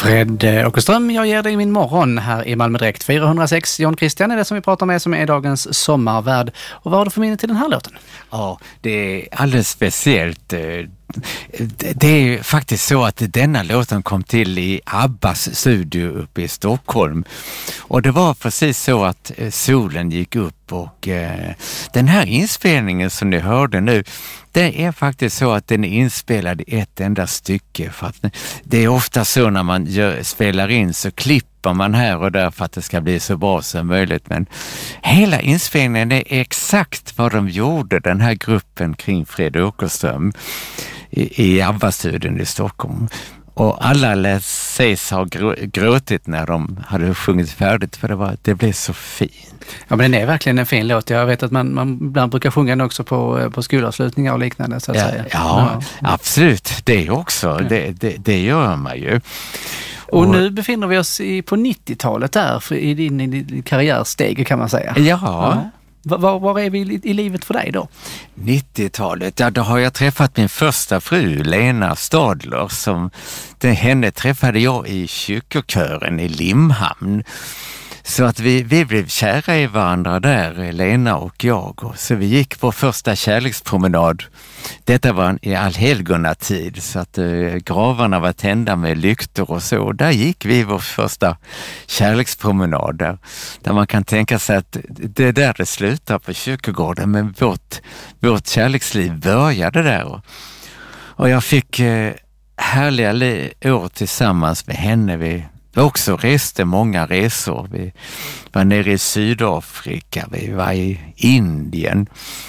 Fred Åkerström, jag ger dig min morgon här i Malmö Direkt. 406, John Christian är det som vi pratar med, som är dagens sommarvärd. Och vad har du för minne till den här låten? Ja, det är alldeles speciellt. Det är faktiskt så att denna låten kom till i Abbas studio uppe i Stockholm. Och det var precis så att solen gick upp och den här inspelningen som ni hörde nu, det är faktiskt så att den är inspelad i ett enda stycke. För att det är ofta så när man spelar in så klipper man här och där för att det ska bli så bra som möjligt. Men hela inspelningen är exakt vad de gjorde, den här gruppen kring Fred Åkerström i Abba-studion i Stockholm. Och alla sägs ha gråtit när de hade sjungit färdigt, för det blev så fint. Ja, men den är verkligen en fin låt. Jag vet att man ibland brukar sjunga den också på skolavslutningar och liknande, så att säga. Ja, absolut. Det också. Ja. Det gör man ju. Och nu befinner vi oss på 90-talet där, i din karriärsteg kan man säga. Ja. Var är vi i livet för dig då? 90-talet, ja, då har jag träffat min första fru, Lena Stadler. Henne träffade jag i kyrkokören i Limhamn. Så att vi blev kära i varandra där, Lena och jag. Och så vi gick på första kärlekspromenad. Detta var i allhelgonatid, så att gravarna var tända med lyktor och så. Där gick vi vår första kärlekspromenad där man kan tänka sig att det är där det slutar på kyrkogården. Men vårt kärleksliv började där. Och jag fick härliga år tillsammans med henne. Vi också reste många resor. Vi var nere i Sydafrika, vi var i Indien.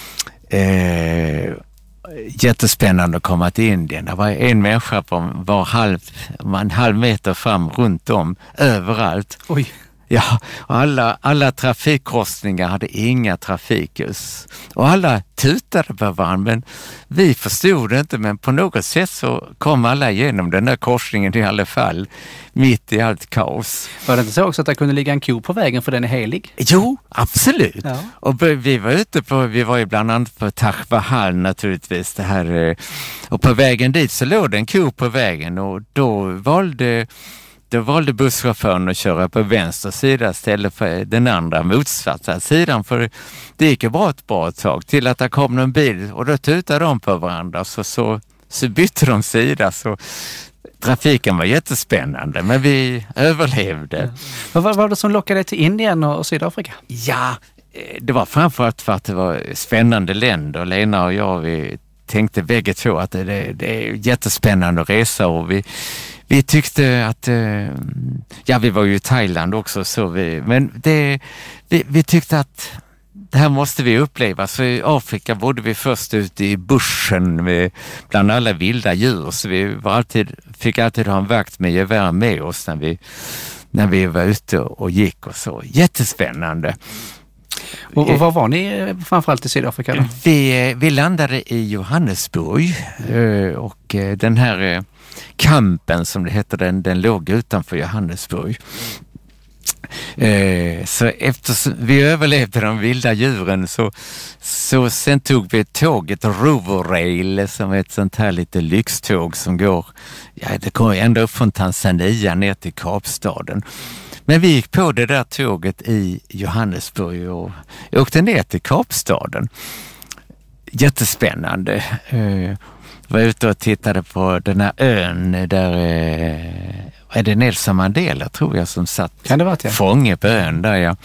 Jättespännande att komma till Indien. Det var en människa på en halv meter fram runt om, överallt. Oj. Ja, och alla trafikkorsningar hade inga trafikljus. Och alla tutade på varandra, men vi förstod det inte. Men på något sätt så kom alla igenom den där korsningen i alla fall, mitt i allt kaos. Var det inte så också att det kunde ligga en ko på vägen för den är helig? Jo, absolut. Ja. Och vi var ju bland annat på Taj Mahal naturligtvis. Det här, och på vägen dit så låg det en ko på vägen, och då valde busschauffören att köra på vänster sida istället för den andra motsatta sidan, för det gick ju bra ett bra tag till att det kom någon bil och då tutade de på varandra, så bytte de sida, så trafiken var jättespännande, men vi överlevde. Vad var det som lockade dig till Indien och Sydafrika? Ja, det var framförallt för att det var spännande länder. Lena och jag, vi tänkte bägge två att det är jättespännande att resa, och vi tyckte att, vi var ju i Thailand också, men vi tyckte att det här måste vi uppleva. Så i Afrika bodde vi först ute i bushen bland alla vilda djur, så vi fick alltid ha en vakt med gevär med oss när vi var ute och gick och så. Jättespännande. Och vad var ni framförallt i Sydafrika då? Vi landade i Johannesburg, och den här campen som det heter, den låg utanför Johannesburg. Så eftersom vi överlevde de vilda djuren så sen tog vi tåget Rover Rail, som är ett sånt här lite lyxtåg som går, det går ända upp från Tanzania ner till Kapstaden. Men vi gick på det där tåget i Johannesburg och åkte ner till Kapstaden. Jättespännande. Var ute och tittade på den här ön där är det Nelson Mandela, tror jag, som satt fånge på ön där, ja.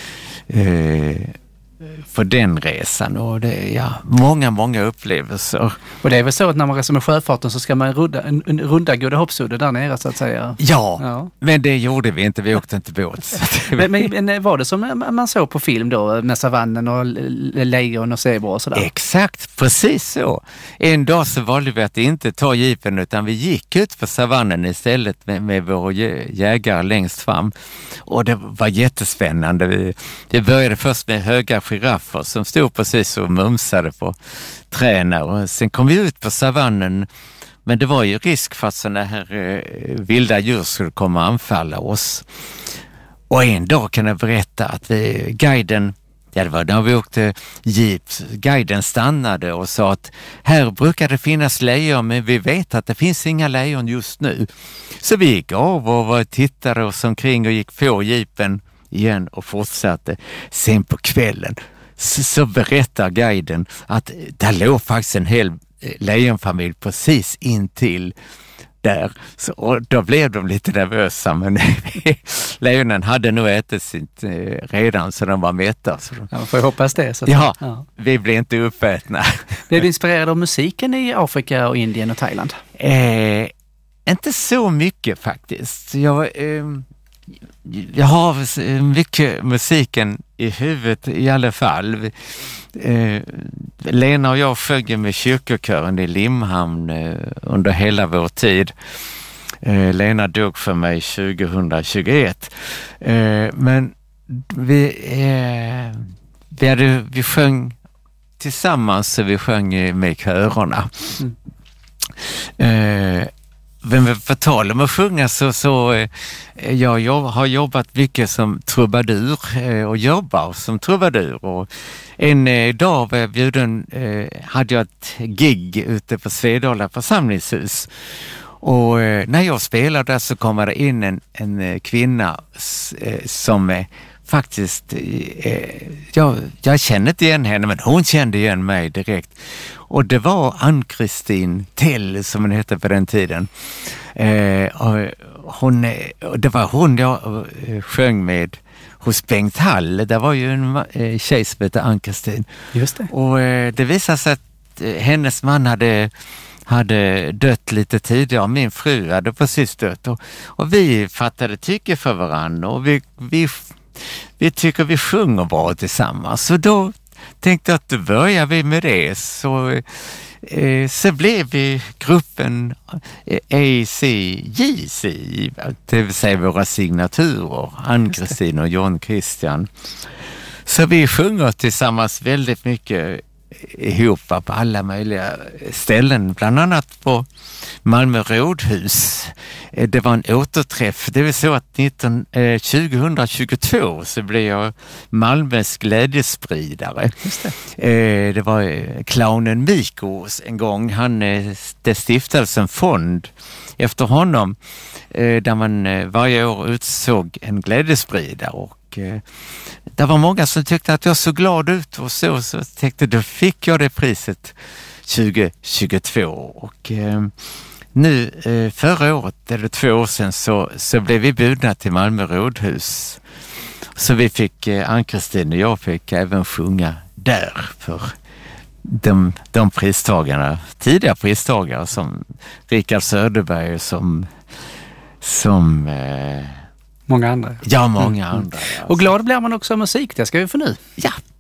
För den resan, och det många upplevelser. Och det är väl så att när man reser med sjöfarten så ska man runda Goda Hoppsudden där nere, så att säga. Ja, men det gjorde vi inte, vi åkte inte båt. men var det som man såg på film då, med savannen och lejon och zebra och sådär? Exakt, precis så. En dag så valde vi att inte ta jeepen, utan vi gick ut på savannen istället med våra jägare längst fram. Och det var jättespännande. Vi började först med höga giraffer som stod precis och mumsade på träna, och sen kom vi ut på savannen, men det var ju risk för att sådana här vilda djur skulle komma och anfalla oss. Och en dag kan jag berätta att guiden Ja, det var när vi åkte jeep. Guiden stannade och sa att här brukar det finnas lejon, men vi vet att det finns inga lejon just nu. Så vi gick av och tittade oss omkring och gick på jeepen igen och fortsatte. Sen på kvällen så berättar guiden att där låg faktiskt en hel lejonfamilj precis intill där. Så, och då blev de lite nervösa, men lejonen hade nog ätit sitt redan så de var mätta. Så de... Ja, får jag hoppas det. Så att, ja, vi blev inte uppätna. Blev du inspirerad av musiken i Afrika och Indien och Thailand? Inte så mycket faktiskt. Jag har mycket musiken i huvudet i alla fall. Lena och jag sjöng med kyrkokören i Limhamn under hela vår tid. Lena dog för mig 2021. Men vi sjöng tillsammans, så vi sjöng med körerna. Men för tal om att sjunga så jag har jobbat mycket som trubadur och jobbar som trubadur. Och en dag var jag bjuden, hade jag ett gig ute på Svedala församlingshus. Och när jag spelade så kom det in en kvinna som faktiskt, jag kände inte igen henne, men hon kände igen mig direkt. Och det var Ann-Kristin Tell, som hon hette på den tiden. Det var hon jag sjöng med hos Bengt Hall. Det var ju en tjej som hette Ann-Kristin. Just det. Och det visade sig att hennes man hade dött lite tidigare. Min fru hade precis dött. Och vi fattade tycke för varandra. Och vi tycker vi sjunger bra tillsammans. Så då tänkte jag att då börjar vi med det. Så blev vi gruppen ACJC, det vill säga våra signaturer, Ann-Kristin och John Christian. Så vi sjunger tillsammans väldigt mycket ihop på alla möjliga ställen, bland annat på Malmö rådhus. Det var en återträff. Det vill så att 2022 så blev jag Malmös glädjespridare. Just det. Det var clownen Mikko en gång. Det stiftades en fond efter honom där man varje år utsåg en glädjespridare, och det var många som tyckte att jag så glad ut, och så tänkte då fick jag det priset 2022. Och nu förra året, eller 2 år sedan, så blev vi bjudna till Malmö rådhus. Så vi fick, Ann-Kristin och jag fick även sjunga där för de pristagarna, tidiga pristagare som Richard Söderberg, som många andra. Ja, många andra. Och glad blir man också av musik, det ska vi få nu. Ja.